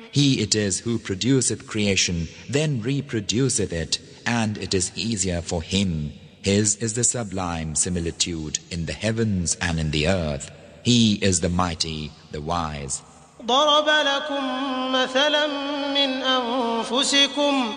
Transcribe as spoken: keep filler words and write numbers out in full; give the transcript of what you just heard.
He it is who produceth creation, then reproduceth it, and it is easier for him. His is the sublime similitude in the heavens and in the earth. He is the mighty, the wise. ضرب لكم مثلا من أنفسكم